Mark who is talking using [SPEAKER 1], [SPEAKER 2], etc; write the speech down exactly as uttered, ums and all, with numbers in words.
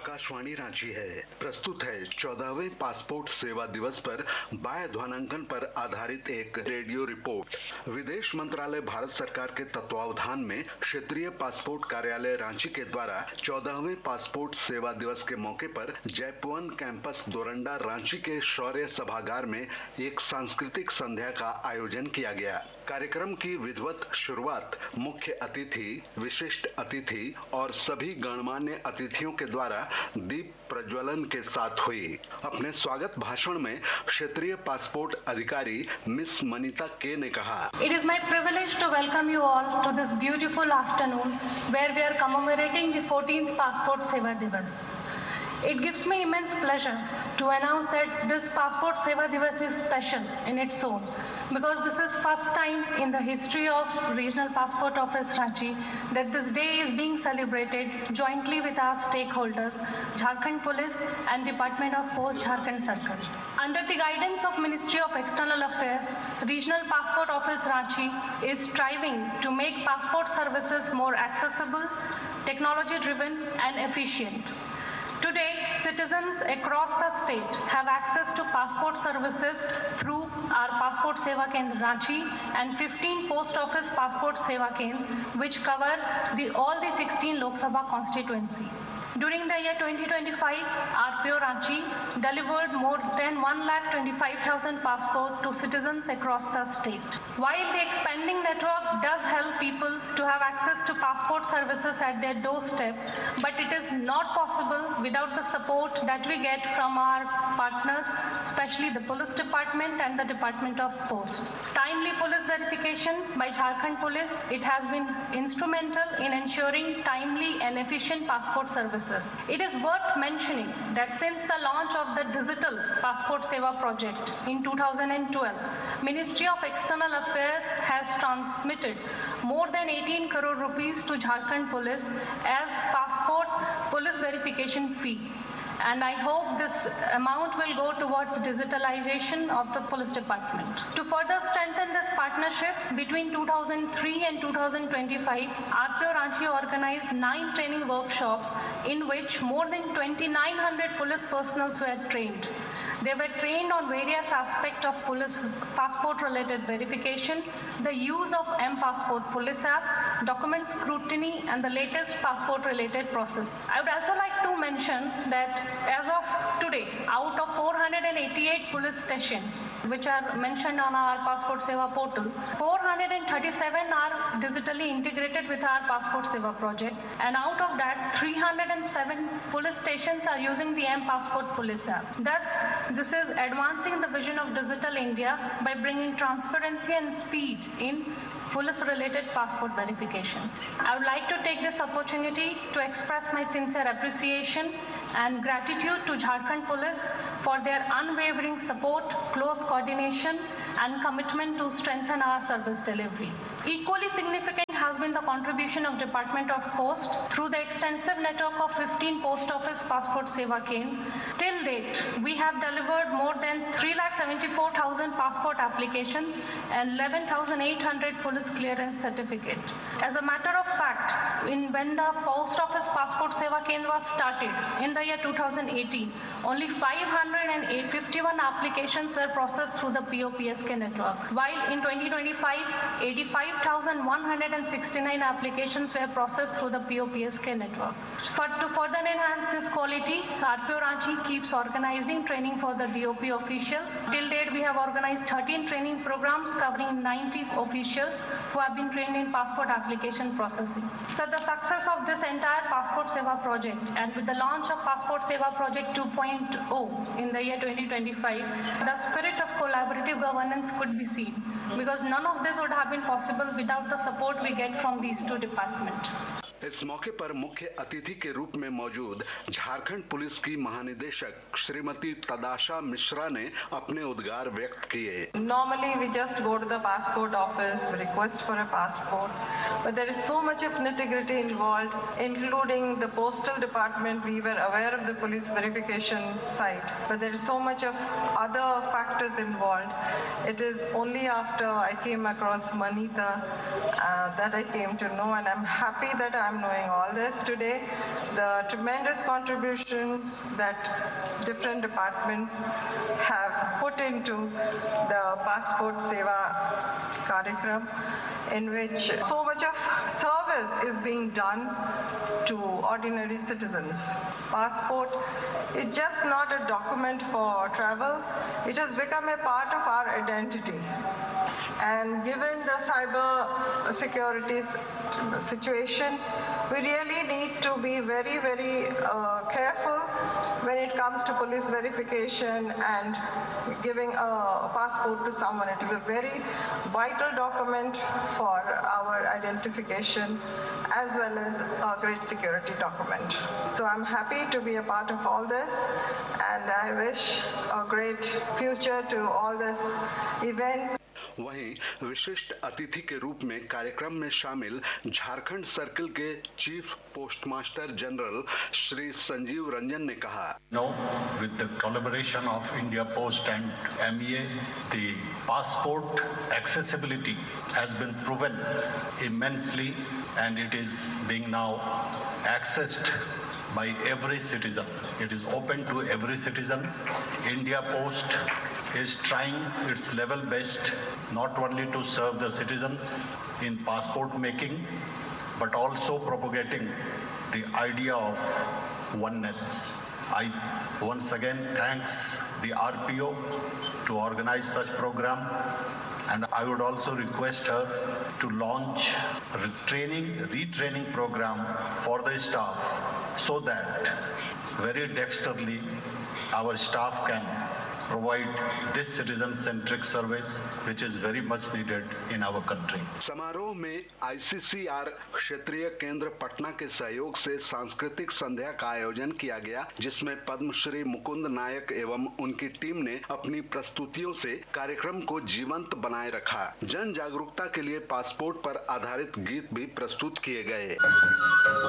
[SPEAKER 1] आकाशवाणी रांची है। प्रस्तुत है चौदहवें पासपोर्ट सेवा दिवस पर बाह्य ध्वनांकन पर आधारित एक रेडियो रिपोर्ट। विदेश मंत्रालय भारत सरकार के तत्वावधान में क्षेत्रीय पासपोर्ट कार्यालय रांची के द्वारा चौदहवें पासपोर्ट सेवा दिवस के मौके पर जयपुवन कैंपस दोरंडा रांची के शौर्य सभागार में एक सांस्कृतिक संध्या का आयोजन किया गया। कार्यक्रम की विधिवत शुरुआत मुख्य अतिथि, विशिष्ट अतिथि और सभी गणमान्य अतिथियों के द्वारा दीप प्रज्वलन के साथ हुई। अपने स्वागत भाषण में क्षेत्रीय पासपोर्ट अधिकारी मिस मनीता के ने कहा,
[SPEAKER 2] It is my privilege to welcome you all to this beautiful afternoon where we are commemorating the fourteenth Passport Seva Divas. It gives me immense pleasure to announce that this Passport Seva Divas is special in its own because this is first time in the history of Regional Passport Office Ranchi that this day is being celebrated jointly with our stakeholders, Jharkhand Police and Department of Post Jharkhand Circle. Under the guidance of Ministry of External Affairs, Regional Passport Office Ranchi is striving to make passport services more accessible, technology driven and efficient. Today, citizens across the state have access to passport services through our Passport Seva Kendra Ranchi and fifteen Post Office Passport Seva Kendra, which cover the, all the sixteen Lok Sabha constituency. During the year twenty twenty-five, R P O Ranchi delivered more than one lakh twenty-five thousand passports to citizens across the state. While the expanding network does help people to have access to passport services at their doorstep, but it is not possible without the support that we get from our partners, especially the Police Department and the Department of Post. Timely police verification by Jharkhand Police, it has been instrumental in ensuring timely and efficient passport services. It is worth mentioning that since the launch of the Digital Passport Seva project in two thousand twelve, Ministry of External Affairs has transmitted more than eighteen crore rupees to Jharkhand Police as passport police verification fee. And I hope this amount will go towards digitalization of the police department. To further strengthen this partnership, between two thousand three and two thousand twenty-five, R P O Ranchi organized nine training workshops in which more than twenty-nine hundred police personnel were trained. They were trained on various aspects of police passport-related verification, the use of M-Passport Police app, document scrutiny, and the latest passport-related process. I would also like to mention that as of today, out of four hundred eighty-eight police stations, which are mentioned on our Passport Seva portal, four hundred thirty-seven are digitally integrated with our Passport Seva project, and out of that, three hundred seven police stations are using the M-Passport Police app. Thus, this is advancing the vision of Digital India by bringing transparency and speed in police-related passport verification. I would like to take this opportunity to express my sincere appreciation and gratitude to Jharkhand Police for their unwavering support, close coordination, and commitment to strengthen our service delivery. Equally significant has been the contribution of Department of Post through the extensive network of fifteen Post Office Passport Seva Kendra. Till date, we have delivered more than three lakh seventy-four thousand passport applications and eleven thousand eight hundred police clearance certificate. As a matter of fact, in when the Post Office Passport Seva Kendra was started in the year two thousand eighteen, only five hundred fifty-one applications were processed through the P O P S K network, while in twenty twenty-five, eighty-five thousand one hundred sixty-nine applications were processed through the P O P S K network. For, to further enhance this quality, R P O Ranchi keeps organizing training for the D O P officials. Till date, we have organized thirteen training programs covering ninety officials who have been trained in passport application processing. So the success of this entire Passport Seva project, and with the launch of Passport Seva Project two point oh in the year twenty twenty-five, the spirit of collaborative governance could be seen, because none of this would have been possible without the support we get from these two departments.
[SPEAKER 1] इस मौके पर मुख्य अतिथि के रूप में मौजूद Jharkhand police की महानिदेशक श्रीमती तदाशा मिश्रा ने अपने उद्गार व्यक्त किए।
[SPEAKER 3] Normally we just go to the passport office, request for a passport, but there is so much of nitty-gritty involved, including the postal department. We were aware of the police verification site, but there is so much of other factors involved. It is only after I came across Manita uh, that I came to know, and I'm happy that I'm time knowing all this today, the tremendous contributions that different departments have put into the Passport Seva Karikram, in which so much of service is being done to ordinary citizens. Passport is just not a document for travel, it has become a part of our identity. And given the cyber security situation, we really need to be very, very uh, careful when it comes to police verification and giving a passport to someone. It is a very vital document for our identification as well as a great security document. So I'm happy to be a part of all this, and I wish a great future to all these events.
[SPEAKER 1] वहीं विशिष्ट अतिथि के रूप में कार्यक्रम में शामिल Jharkhand circle के chief postmaster general Shri Sanjeev Ranjan ने कहा,
[SPEAKER 4] Now, with the collaboration of India Post and M E A, the passport accessibility has been proven immensely, and it is being now accessed by every citizen. It is open to every citizen. India Post is trying its level best not only to serve the citizens in passport making, but also propagating the idea of oneness. I once again thanks the R P O to organize such program, and I would also request her to launch a training, retraining program for the staff, so that very dexterously our staff can provide this citizen-centric service, which is very much needed in our country.
[SPEAKER 1] समारोह में आई सी C R क्षेत्रीय केंद्र पटना के सहयोग से सांस्कृतिक संध्या का आयोजन किया गया, जिसमें पद्मश्री मुकुंद नायक एवं उनकी टीम ने अपनी प्रस्तुतियों से कार्यक्रम को जीवंत बनाए रखा। जन जागरूकता के लिए पासपोर्ट पर आधारित गीत भी प्रस्तुत किए गए।